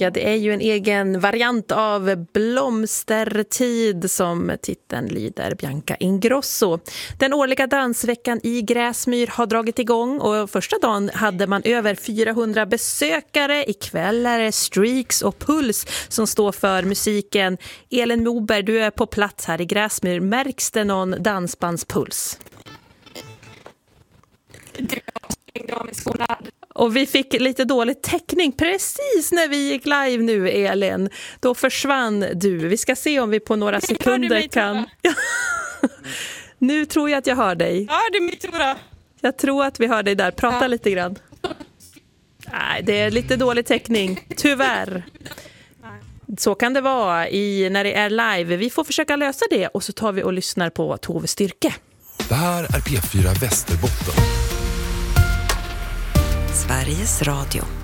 Ja, det är ju en egen variant av Blomstertid som titeln lyder, Bianca Ingrosso. Den årliga dansveckan i Gräsmyr har dragit igång och första dagen hade man över 400 besökare. Ikväll är det Streaks och Puls som står för musiken. Elin Moberg, du är på plats här i Gräsmyr. Märks det någon dansbandspuls? Och vi fick lite dålig täckning precis när vi gick live nu, Elin. Då försvann du. Vi ska se om vi på några sekunder kan... Nu tror jag att jag hör dig. Ja, det är mitt ord. Jag tror att vi hör dig där. Prata lite grann. Nej, det är lite dålig täckning. Tyvärr. Så kan det vara när det är live. Vi får försöka lösa det och så tar vi och lyssnar på Tove Styrke. Det här är P4 Västerbotten. Sveriges Radio.